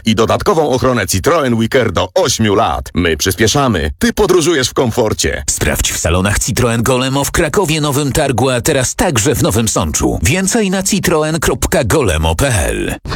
i dodatkową ochronę Citroen Wicker do 8 lat. My przyspieszamy, ty podróżujesz w komforcie. Sprawdź w salonach Citroen Golemo w Krakowie, Nowym Targu, a teraz także w Nowym Sączu. Więcej na citroen.golemo.pl.